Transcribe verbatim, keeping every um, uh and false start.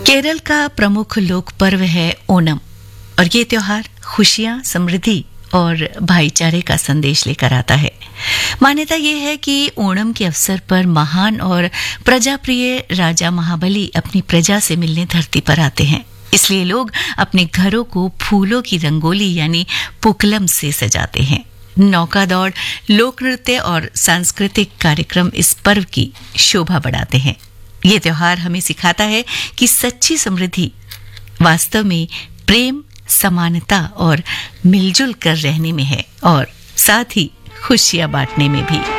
केरल का प्रमुख लोक पर्व है ओणम और ये त्योहार खुशियां, समृद्धि और भाईचारे का संदेश लेकर आता है। मान्यता ये है कि ओणम के अवसर पर महान और प्रजाप्रिय राजा महाबली अपनी प्रजा से मिलने धरती पर आते हैं। इसलिए लोग अपने घरों को फूलों की रंगोली यानी पुक्कलम से सजाते हैं। नौका दौड़, लोक नृत्य और सांस्कृतिक कार्यक्रम इस पर्व की शोभा बढ़ाते हैं। ये त्योहार हमें सिखाता है कि सच्ची समृद्धि वास्तव में प्रेम, समानता और मिलजुल कर रहने में है और साथ ही खुशियां बांटने में भी।